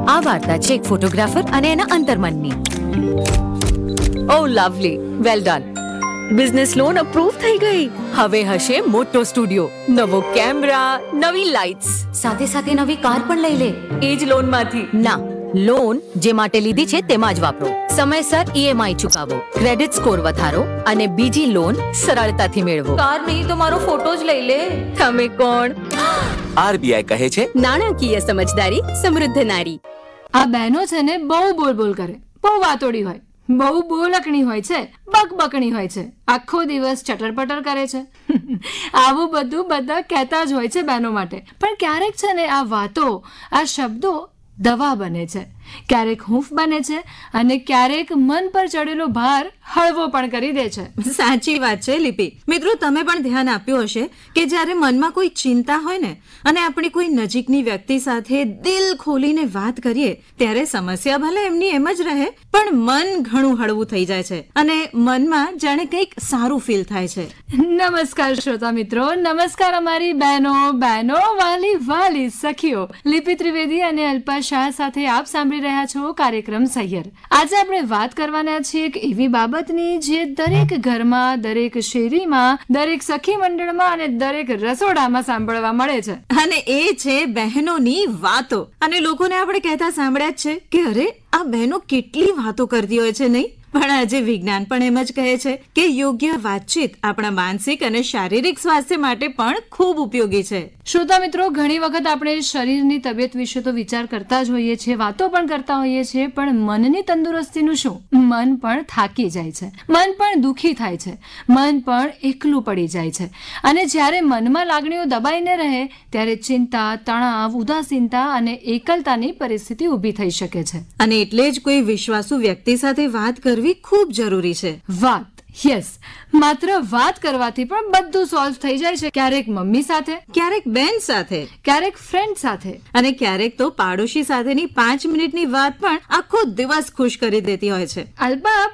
આ વાર્તા છે એક ફોટોગ્રાફર અને એના અંતર્મનની. ઓ lovely, well done. Business loan approve થઈ ગઈ. હવે હશે મોટો સ્ટુડિયો, નવો કેમેરા, નવી લાઇટ્સ, સાથે સાથે નવી કાર પણ લઈ લે. એ જ લોન માંથી. ના, લોન જે માટે લીધી છે તેમાં જ વાપરો. સમયસર EMI ચૂકવો, ક્રેડિટ સ્કોર વધારો અને બીજી લોન સરળતાથી મેળવો. કાર નહીં તો મારો ફોટો જ લઈ લે. તમે કોણ? RBI કહે છે, નાણાકીય સમજદારી સમૃદ્ધ નારી. આ બહેનો છે ને બહુ બોલ બોલ કરે, બહુ વાતોડી હોય, બહુ બોલકણી હોય છે, બકબકણી હોય છે, આખો દિવસ ચટર-પટર કરે છે. આવું બધું બધા કહેતા જ હોય છે બહેનો માટે. પણ ક્યારેક છે ને આ વાતો, આ શબ્દો દવા બને છે, ક્યારેક હૂંફ બને છે અને ક્યારેક મન પર ચડેલો ભાર હળવો પણ કરી દે છે. સાચી વાત છે લિપિ. મિત્રો, તમે પણ ધ્યાન આપ્યું હશે કે જ્યારે મનમાં કોઈ ચિંતા હોય ને અને આપણે કોઈ નજીકની વ્યક્તિ સાથે દિલ ખોલીને વાત કરીએ ત્યારે સમસ્યા ભલે એમની એમ જ રહે, પણ મન ઘણું હળવું થઈ જાય છે અને મનમાં જાણે કંઈક સારું ફીલ થાય છે. નમસ્કાર શ્રોતા મિત્રો, નમસ્કાર અમારી બહેનો, વાલી વાલી સખીઓ. લિપિ ત્રિવેદી અને અલ્પા શાહ સાથે આપ સાંભળી રહ્યા છો કાર્યક્રમ સહિયર. આજે આપણે વાત કરવાના છીએ એક એવી બાબતની જે દરેક ઘરમાં, દરેક શેરીમાં, દરેક સખી મંડળમાં અને દરેક રસોડામાં સાંભળવા મળે છે. અને એ છે બહેનોની વાતો. અને લોકોને આપણે કહેતા સાંભળ્યા જ છે કે અરે, આ બહેનો કેટલી વાતો કરતી હોય છે, નહીં? પણ આજે વિજ્ઞાન પણ એમ જ કહે છે કે યોગ્ય વાતચીત આપણા માનસિક અને શારીરિક સ્વાસ્થ્ય માટે પણ ખૂબ ઉપયોગી છે. શ્રોતા મિત્રો, ઘણી વખત આપણે શરીરની તબિયત વિશે તો વિચાર કરતા જ હોઈએ છીએ, વાતો પણ કરતા હોઈએ છીએ, પણ મનની તંદુરસ્તીનું શું? મન પણ થાકી જાય છે, મન પણ દુઃખી થાય છે, મન પણ એકલું પડી જાય છે. અને જ્યારે મનમાં લાગણીઓ દબાઈને રહે ત્યારે ચિંતા, તણાવ, ઉદાસીનતા અને એકલતાની પરિસ્થિતિ ઊભી થઈ શકે છે. અને એટલે જ કોઈ વિશ્વાસુ વ્યક્તિ સાથે વાત કરવી ખૂબ જરૂરી છે. વાત, યસ, માત્ર વાત કરવાથી પણ બધું સોલ્વ થઈ જાય છે. ક્યારેક મમ્મી સાથે, ક્યારેક બેન સાથે, ક્યારેક ફ્રેન્ડ સાથે અને ક્યારેક તો પાડોશી સાથેની 5 મિનિટની વાત પણ આખો દિવસ ખુશ કરી દેતી હોય છે. અલ્પા,